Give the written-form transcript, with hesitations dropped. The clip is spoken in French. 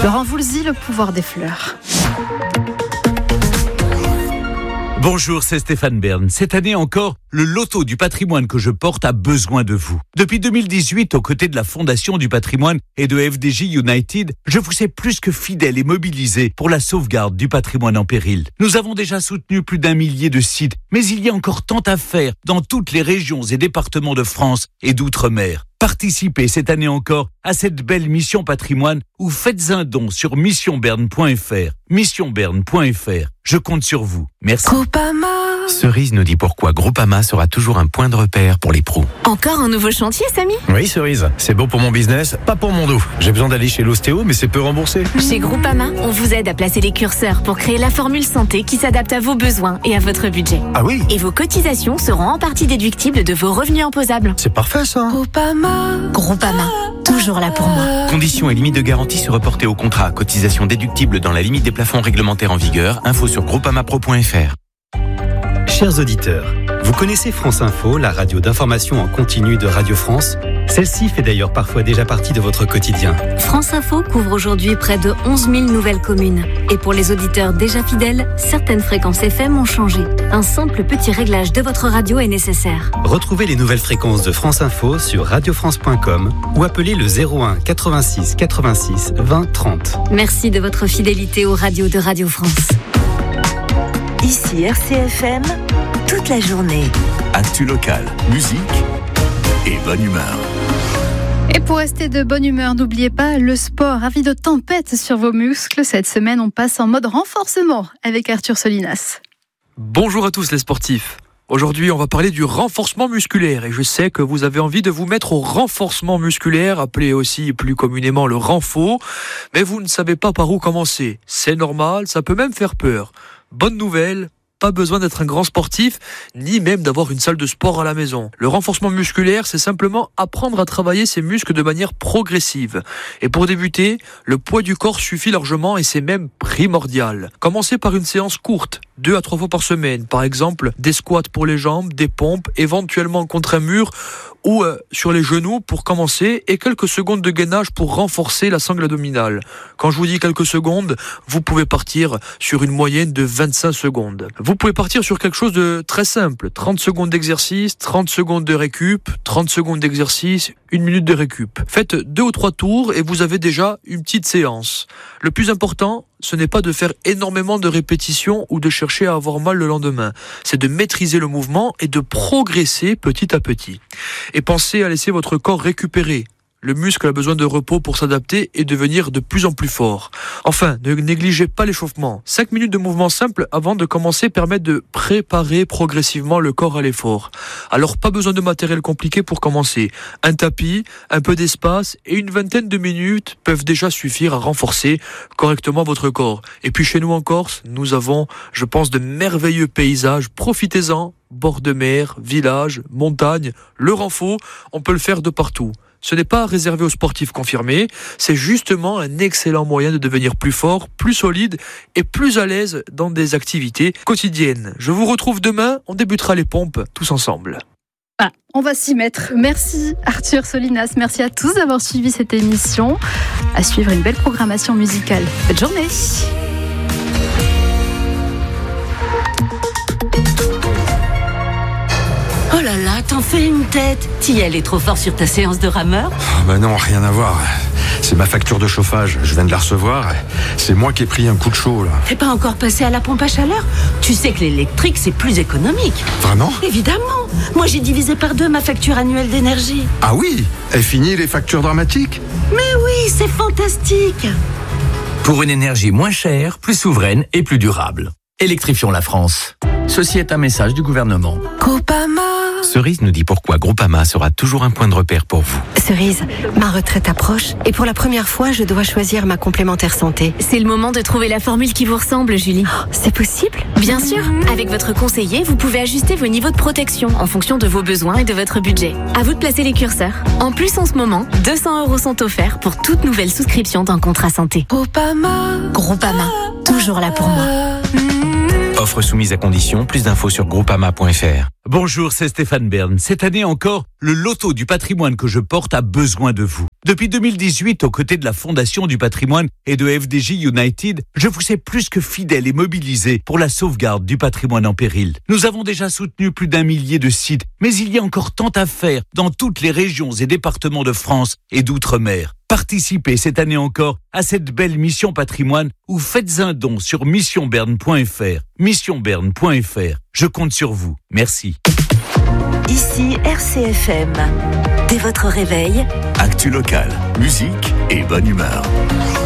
Laurent Voulzy, le pouvoir des fleurs. Bonjour, c'est Stéphane Bern. Cette année encore, le loto du patrimoine que je porte a besoin de vous. Depuis 2018, aux côtés de la Fondation du patrimoine et de FDJ United, je vous sais plus que fidèle et mobilisé pour la sauvegarde du patrimoine en péril. Nous avons déjà soutenu plus d'1 millier de sites, mais il y a encore tant à faire dans toutes les régions et départements de France et d'outre-mer. Participez cette année encore à cette belle mission patrimoine ou faites un don sur missionberne.fr. Missionberne.fr. Je compte sur vous. Merci. Groupama. Cerise nous dit pourquoi Groupama sera toujours un point de repère pour les pros. Encore un nouveau chantier, Samy ? Oui, Cerise, c'est bon pour mon business, pas pour mon dos. J'ai besoin d'aller chez l'ostéo, mais c'est peu remboursé. Chez Groupama, on vous aide à placer les curseurs pour créer la formule santé qui s'adapte à vos besoins et à votre budget. Ah oui ? Et vos cotisations seront en partie déductibles de vos revenus imposables. C'est parfait ça. Groupama, toujours là pour moi. Conditions et limites de garantie se reporter au contrat. Cotisation déductible dans la limite des plafonds réglementaires en vigueur. Info sur groupamapro.fr. Chers auditeurs, vous connaissez France Info, la radio d'information en continu de Radio France ? Celle-ci fait d'ailleurs parfois déjà partie de votre quotidien. France Info couvre aujourd'hui près de 11 000 nouvelles communes. Et pour les auditeurs déjà fidèles, certaines fréquences FM ont changé. Un simple petit réglage de votre radio est nécessaire. Retrouvez les nouvelles fréquences de France Info sur radiofrance.com ou appelez le 01 86 86 20 30. Merci de votre fidélité aux radios de Radio France. Ici RCFM, toute la journée. Actu locale, musique et bonne humeur. Et pour rester de bonne humeur, n'oubliez pas le sport. Avis de tempête sur vos muscles. Cette semaine, on passe en mode renforcement avec Arthur Solinas. Bonjour à tous les sportifs. Aujourd'hui, on va parler du renforcement musculaire et je sais que vous avez envie de vous mettre au renforcement musculaire, appelé aussi plus communément le renfo, mais vous ne savez pas par où commencer. C'est normal, ça peut même faire peur. Bonne nouvelle, pas besoin d'être un grand sportif, ni même d'avoir une salle de sport à la maison. Le renforcement musculaire, c'est simplement apprendre à travailler ses muscles de manière progressive. Et pour débuter, le poids du corps suffit largement et c'est même primordial. Commencez par une séance courte, 2 à 3 fois par semaine. Par exemple, des squats pour les jambes, des pompes, éventuellement contre un mur ou sur les genoux pour commencer et quelques secondes de gainage pour renforcer la sangle abdominale. Quand je vous dis quelques secondes, vous pouvez partir sur une moyenne de 25 secondes. Vous pouvez partir sur quelque chose de très simple. 30 secondes d'exercice, 30 secondes de récup, 30 secondes d'exercice, 1 minute de récup. Faites 2 ou 3 tours et vous avez déjà une petite séance. Le plus important, ce n'est pas de faire énormément de répétitions ou de chercher à avoir mal le lendemain. C'est de maîtriser le mouvement et de progresser petit à petit. Et pensez à laisser votre corps récupérer. Le muscle a besoin de repos pour s'adapter et devenir de plus en plus fort. Enfin, ne négligez pas l'échauffement. 5 minutes de mouvement simple avant de commencer permettent de préparer progressivement le corps à l'effort. Alors pas besoin de matériel compliqué pour commencer. Un tapis, un peu d'espace et une vingtaine de minutes peuvent déjà suffire à renforcer correctement votre corps. Et puis chez nous en Corse, nous avons, je pense, de merveilleux paysages. Profitez-en, bord de mer, village, montagne, le renfo, on peut le faire de partout. Ce n'est pas réservé aux sportifs confirmés, c'est justement un excellent moyen de devenir plus fort, plus solide et plus à l'aise dans des activités quotidiennes. Je vous retrouve demain, on débutera les pompes tous ensemble. Ah, on va s'y mettre. Merci Arthur Solinas, merci à tous d'avoir suivi cette émission. À suivre une belle programmation musicale. Bonne journée. Oh là là, t'en fais une tête. T'y allais trop fort sur ta séance de rameur ? Bah non, rien à voir. C'est ma facture de chauffage, je viens de la recevoir. C'est moi qui ai pris un coup de chaud là. T'es pas encore passé à la pompe à chaleur ? Tu sais que l'électrique c'est plus économique. Vraiment ? Évidemment. Moi j'ai divisé par 2 ma facture annuelle d'énergie. Ah oui ? Et fini les factures dramatiques ? Mais oui, c'est fantastique. Pour une énergie moins chère, plus souveraine et plus durable. Électrifions la France. Ceci est un message du gouvernement. Groupama. Cerise nous dit pourquoi Groupama sera toujours un point de repère pour vous. Cerise, ma retraite approche et pour la première fois, je dois choisir ma complémentaire santé. C'est le moment de trouver la formule qui vous ressemble, Julie. Oh, c'est possible ? Bien sûr. Avec votre conseiller, vous pouvez ajuster vos niveaux de protection en fonction de vos besoins et de votre budget. À vous de placer les curseurs. En plus, en ce moment, 200 € sont offerts pour toute nouvelle souscription d'un contrat santé. Groupama. Groupama, toujours là pour moi. Offre soumise à condition, plus d'infos sur groupama.fr. Bonjour, c'est Stéphane Bern. Cette année encore, le loto du patrimoine que je porte a besoin de vous. Depuis 2018, aux côtés de la Fondation du patrimoine et de FDJ United, je vous sais plus que fidèle et mobilisé pour la sauvegarde du patrimoine en péril. Nous avons déjà soutenu plus d'1 millier de sites, mais il y a encore tant à faire dans toutes les régions et départements de France et d'outre-mer. Participez cette année encore à cette belle mission patrimoine ou faites un don sur missionberne.fr. Missionberne.fr. Je compte sur vous. Merci. Ici RCFM. Dès votre réveil, actu locale, musique et bonne humeur.